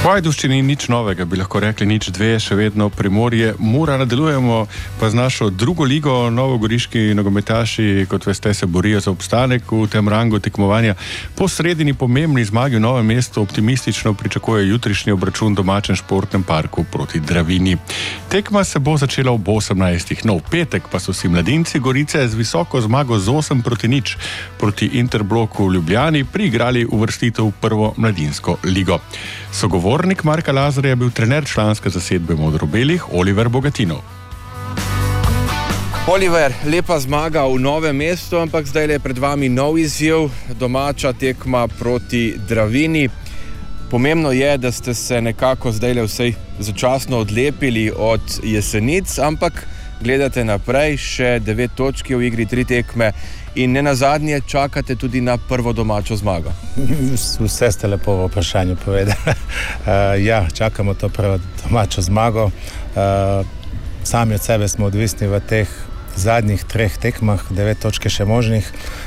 Ajdovščini nič novega, bi lahko rekli, nič dve, še vedno Primorje, Mura. Nadaljujemo pa z našo drugo ligo. Novogoriški nogometaši, kot veste, se borijo za obstanek v tem rangu tekmovanja. Po sredini pomembni zmagi v Novem mestu optimistično pričakuje jutrišnji obračun v domačem športnem parku proti Dravini. Tekma se bo začela ob 18. No, v petek pa so si mladinci Gorice z visoko zmago z 8-0 proti Interbloku v Ljubljani priigrali uvrstitev v prvo mladinsko ligo. Sogovornik Marka Lazarja je bil trener članske zasedbe modro-belih Oliver Bogatinov. Oliver, lepa zmaga v Novem mestu, ampak zdaj je pred vami nov izziv, domača tekma proti Dravini. Pomembno je, da ste se nekako zdaj vsej začasno odlepili od Jesenic, ampak gledate naprej, še 9 točk v igri, 3 tekme in nenazadnje čakate tudi na prvo domačo zmago. Vse ste lepo v vprašanju povedali. Ja, čakamo to prvo domačo zmago. Sami od sebe smo odvisni v teh zadnjih 3 tekmah, 9 točke še možnih.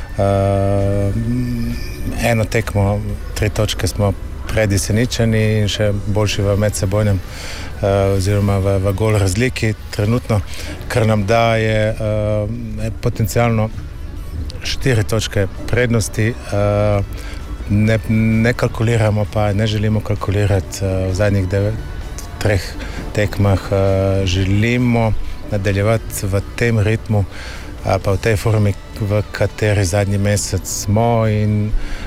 Eno tekmo, 3 točke smo pred Jeseničani in še boljši v medsebojnem oziroma v gol razliki trenutno, kar nam daje potencialno 4 točke prednosti. Ne kalkuliramo pa, ne želimo kalkulirati v zadnjih 3 tekmah. Želimo nadaljevati v tem ritmu ali pa v tej formi, v kateri zadnji mesec smo in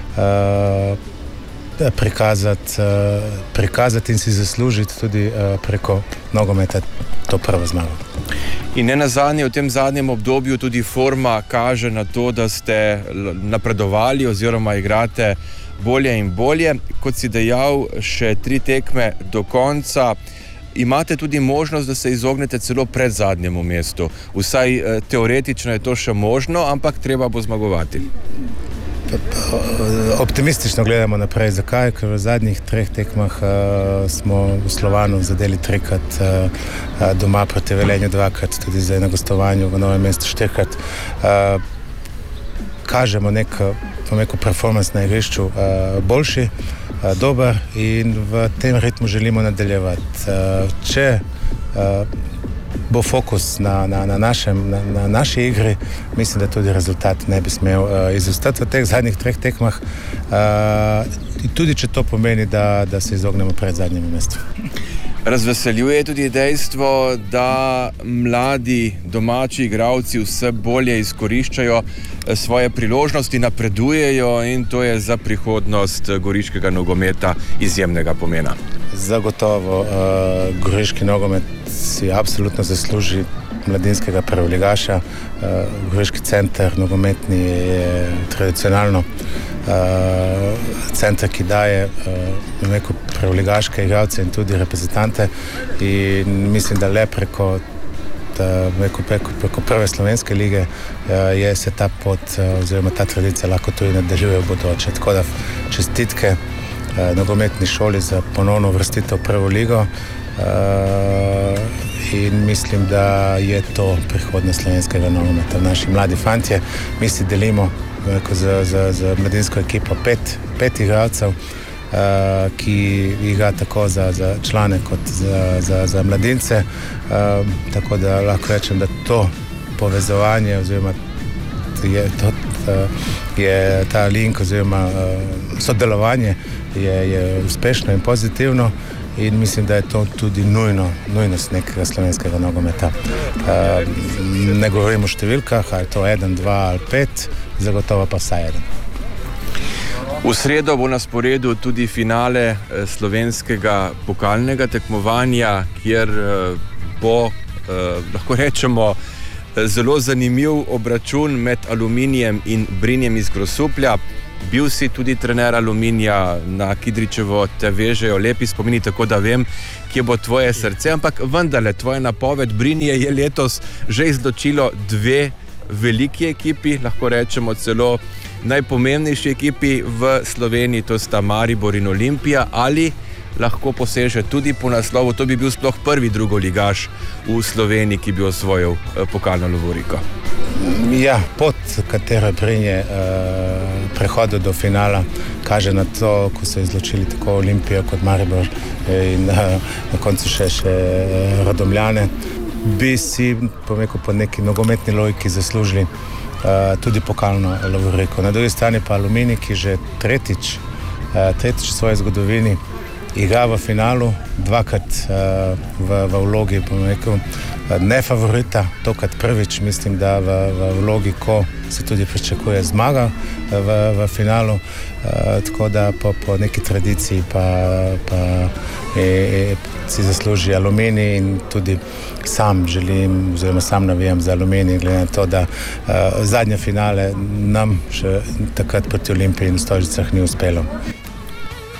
prikazati in si zaslužiti tudi preko nogometa to prvo zmago. In nenazadnje v tem zadnjem obdobju tudi forma kaže na to, da ste napredovali oziroma igrate bolje in bolje. Kot si dejal, še 3 tekme do konca. Imate tudi možnost, da se izognete celo pred zadnjemu mestu. Vsaj teoretično je to še možno, ampak treba bo zmagovati. Optimistično gledamo naprej. Zakaj? Ker v zadnjih 3 tekmah smo v Slovanu zadeli 3-krat, doma proti Velenju 2-krat, tudi zdaj na gostovanju v Novem mestu 4-krat. Kažemo neko performance na igrišču boljši, dober in v tem ritmu želimo nadaljevati. Če bo fokus na naši igri, mislim, da tudi rezultat ne bi smel izostati v teh zadnjih 3 tekmah, tudi če to pomeni, da se izognemo pred zadnjim mestom. Razveseljuje tudi dejstvo, da mladi domači igralci vse bolje izkoriščajo svoje priložnosti, napredujejo in to je za prihodnost goriškega nogometa izjemnega pomena. Zagotovo goriški nogomet si absolutno zasluži mladinskega prvoligaša. Goriški center nogometni je tradicionalno center, ki daje prvoligaške igralce in tudi reprezentante in mislim, da le preko prve slovenske lige je se ta pot oziroma ta tradicija lahko tudi nadaljuje v bodoče. Tako da čestitke nogometni šoli za ponovno uvrstitev v prvo ligo in mislim, da je to prihodnost slovenskega nogometa. Naši mladi fantje, mi si delimo z mladinsko ekipo 5 igralcev, ki igra tako za člane kot za mladince, tako da lahko rečem, da to povezovanje oziroma je ta link oziroma sodelovanje je uspešno in pozitivno in mislim, da je to tudi nujnost nekega slovenskega nogometa. Ne govorimo o številkah, ali to 1, 2 ali 5, zagotovo pa vsaj 1. V sredo bo na sporedu tudi finale slovenskega pokalnega tekmovanja, kjer bo, lahko rečemo, zelo zanimiv obračun med Aluminijem in Brinjem iz Grosuplja. Bil si tudi trener Aluminija, na Kidričevo te vežejo lepi spomini, tako da vem, kje bo tvoje srce, ampak vendarle, tvoja napoved Brinje je letos že izločilo 2 veliki ekipi, lahko rečemo celo najpomembnejši ekipi v Sloveniji, to sta Maribor in Olimpija, ali lahko poseže tudi po naslovu, to bi bil sploh prvi drugoligaš v Sloveniji, ki bi osvojil pokalno lovoriko. Ja, pot, katero Brinje prehodu do finala kaže na to, ko so izločili tako Olimpijo kot Maribor in na koncu še Radomljane, bi si po neki nogometni logiki zaslužili tudi pokalno lovoriko. Na drugi strani pa Aluminij, ki že tretjič v svoji zgodovini igra v finalu, dvakrat v vlogi ne favorita, tokrat prvič, mislim, da v vlogi, ko se tudi pričakuje zmaga v finalu, tako da po neki tradiciji pa si zasluži Aluminij in tudi sam želim, oziroma sam navijam za Aluminij, glede na to, da zadnje finale nam še takrat proti Olimpiji in Stožicah ni uspelo.